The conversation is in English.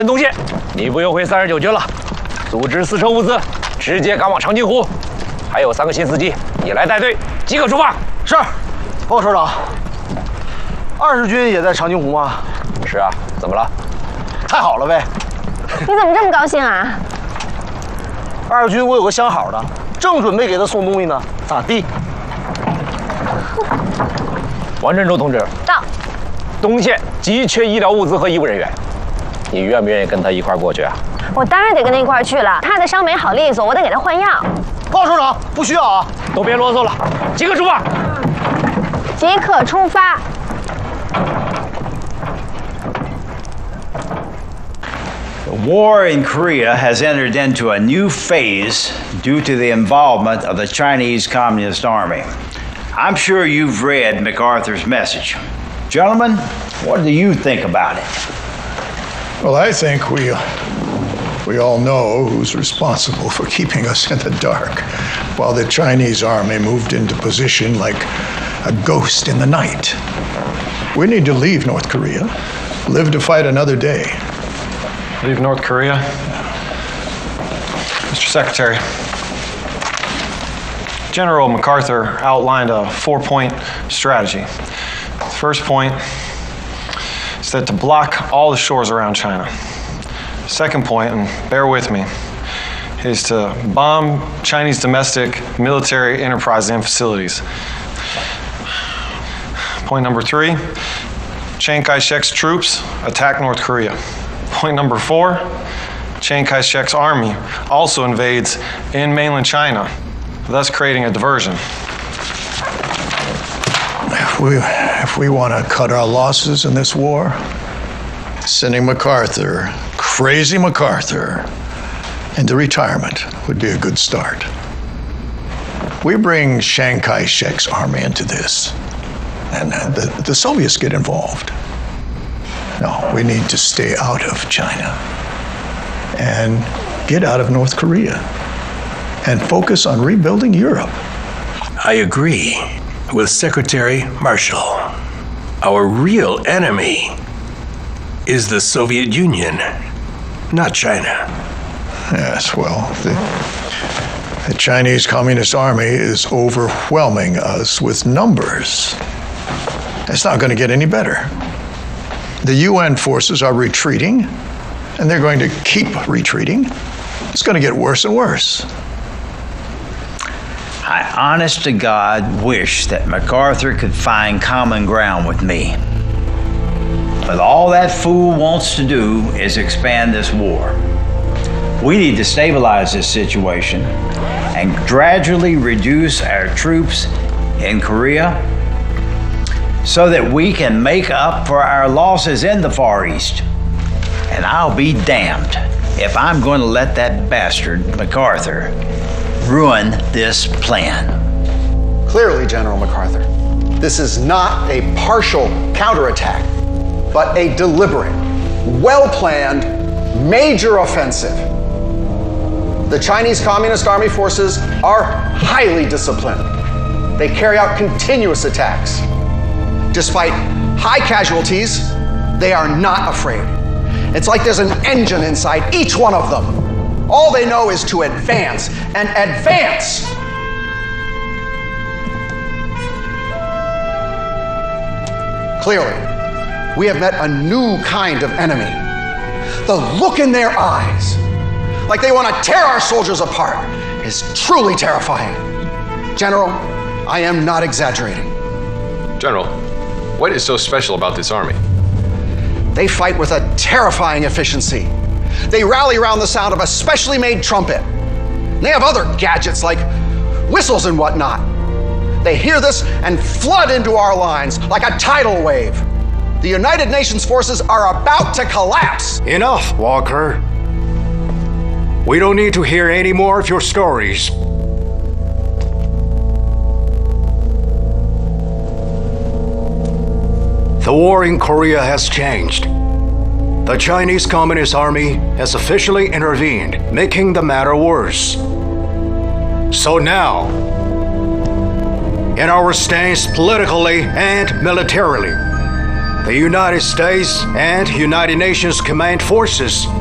任东宪，你不用回39军了，组织4车物资，直接赶往长津湖。还有3个新司机，你来带队，即刻出发。 是，报告首长。20军也在长津湖吗？ 是啊，怎么了？ 太好了呗！ 你怎么这么高兴啊 ？20军我有个相好的，正准备给他送东西呢，咋地？ 王振洲同志到。 东线急缺医疗物资和医务人员，你愿不愿意跟他一块过去啊？ 我当然得跟他一块去了，他的伤没好利索，我得给他换药。 报告首长，不需要啊！ 都别啰嗦了，即刻出发！ 即刻出发！ The war in Korea has entered into a new phase due to the involvement of the Chinese Communist Army. I'm sure you've read MacArthur's message. Gentlemen, what do you think about it? Well, I think we all know who's responsible for keeping us in the dark, while the Chinese army moved into position like a ghost in the night. We need to leave North Korea, live to fight another day. Leave North Korea? Mr. Secretary, General MacArthur outlined a 4-point strategy. The first point is that to block all the shores around China. Second point, and bear with me, is to bomb Chinese domestic military enterprises and facilities. Point number 3, Chiang Kai-shek's troops attack North Korea. Point number 4, Chiang Kai-shek's army also invades in mainland China, thus creating a diversion. If we want to cut our losses in this war, sending MacArthur, crazy MacArthur, into retirement would be a good start. We bring Chiang Kai-shek's army into this, and the Soviets get involved. No, we need to stay out of China and get out of North Korea and focus on rebuilding Europe. I agree with Secretary Marshall. Our real enemy is the Soviet Union, not China. Yes, well, the Chinese Communist Army is overwhelming us with numbers. It's not going to get any better. The UN forces are retreating, and they're going to keep retreating. It's going to get worse and worse. I honest to God wish that MacArthur could find common ground with me. But all that fool wants to do is expand this war. We need to stabilize this situation and gradually reduce our troops in Korea so that we can make up for our losses in the Far East. And I'll be damned if I'm going to let that bastard, MacArthur, ruin this plan. Clearly, General MacArthur, this is not a partial counterattack, but a deliberate, well-planned, major offensive. The Chinese Communist Army forces are highly disciplined. They carry out continuous attacks. Despite high casualties, they are not afraid. It's like there's an engine inside each one of them. All they know is to advance and advance. Clearly, we have met a new kind of enemy. The look in their eyes, like they want to tear our soldiers apart, is truly terrifying. General, I am not exaggerating. General, what is so special about this army? They fight with a terrifying efficiency. They rally around the sound of a specially made trumpet. They have other gadgets like whistles and whatnot. They hear this and flood into our lines like a tidal wave. The United Nations forces are about to collapse. Enough, Walker. We don't need to hear any more of your stories. The war in Korea has changed. The Chinese Communist Army has officially intervened, making the matter worse. So now, in our stance politically and militarily, The United States and United Nations Command Forces